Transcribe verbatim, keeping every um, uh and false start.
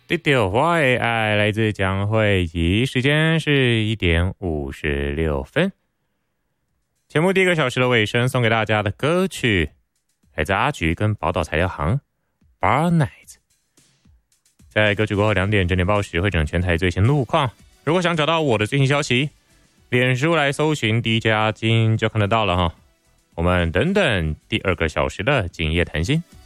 对对，我的爱来自江蕙怡，时间是一点五十六分。节目第一个小时的尾声，送给大家的歌曲来自阿菊跟宝岛材料行 Bar Night。在歌曲过后两点整点报时会整全台最新路况。如果想找到我的最新消息，脸书来搜寻 D J 阿金就看得到了哈。我们等等第二个小时的今夜谈心。